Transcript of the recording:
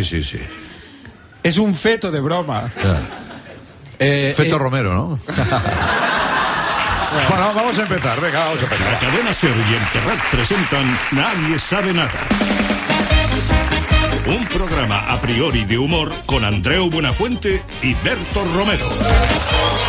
Sí. Es un feto de broma. Feto Romero, ¿no? Bueno, vamos a empezar. Venga, vamos a empezar. La cadena SER y el Terrat presentan Nadie sabe nada. Un programa a priori de humor con Andreu Buenafuente y Berto Romero.